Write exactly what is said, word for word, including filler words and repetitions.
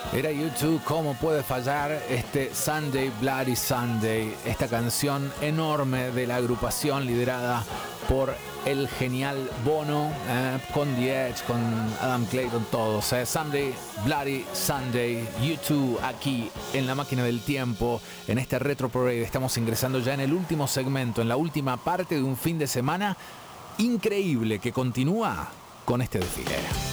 Era YouTube, ¿cómo puede fallar este Sunday Bloody Sunday? Esta canción enorme de la agrupación liderada por el genial Bono, eh, con The Edge, con Adam Clayton, todos. Eh. Sunday Bloody Sunday, YouTube aquí en la máquina del tiempo, en este Retro Parade. Estamos ingresando ya en el último segmento, en la última parte de un fin de semana increíble que continúa con este desfile.